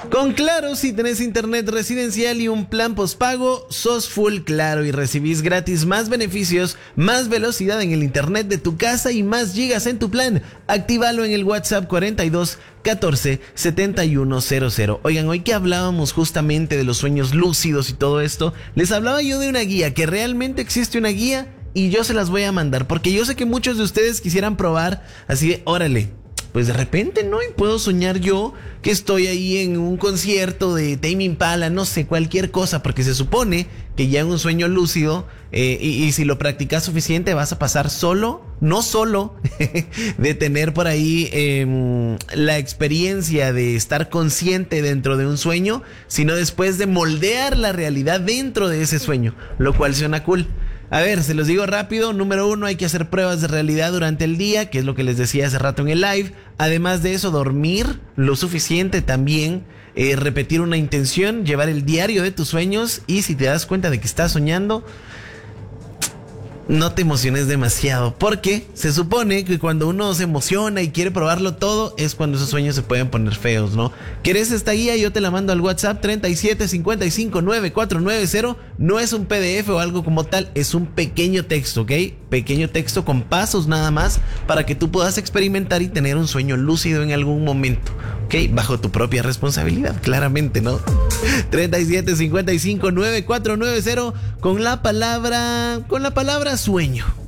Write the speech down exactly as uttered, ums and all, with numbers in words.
Con Claro, si tenés internet residencial y un plan postpago, sos full Claro y recibís gratis más beneficios, más velocidad en el internet de tu casa y más gigas en tu plan. Actívalo en el WhatsApp cuarenta y dos catorce setenta y uno cero cero. Oigan, hoy que hablábamos justamente de los sueños lúcidos y todo esto, les hablaba yo de una guía, que realmente existe una guía y yo se las voy a mandar, porque yo sé que muchos de ustedes quisieran probar, así de, órale, pues de repente, ¿no? Y puedo soñar yo que estoy ahí en un concierto de Tame Impala, no sé, cualquier cosa, porque se supone que ya en un sueño lúcido, eh, y, y si lo practicas suficiente, vas a pasar solo, no solo, de tener por ahí eh, la experiencia de estar consciente dentro de un sueño, sino después de moldear la realidad dentro de ese sueño, lo cual suena cool. A ver, se los digo rápido. Número uno, hay que hacer pruebas de realidad durante el día, que es lo que les decía hace rato en el live. Además de eso, dormir lo suficiente también, eh, repetir una intención, llevar el diario de tus sueños y si te das cuenta de que estás soñando, no te emociones demasiado, porque se supone que cuando uno se emociona y quiere probarlo todo es cuando esos sueños se pueden poner feos, ¿no? ¿Quieres esta guía? Yo te la mando al WhatsApp treinta y siete cincuenta y cinco noventa y cuatro noventa. No es un P D F o algo como tal, es un pequeño texto, ¿ok? Pequeño texto con pasos nada más para que tú puedas experimentar y tener un sueño lúcido en algún momento, ¿ok? Bajo tu propia responsabilidad, claramente, ¿no? treinta y siete cincuenta y cinco noventa y cuatro noventa con la palabra, con la palabra sueño.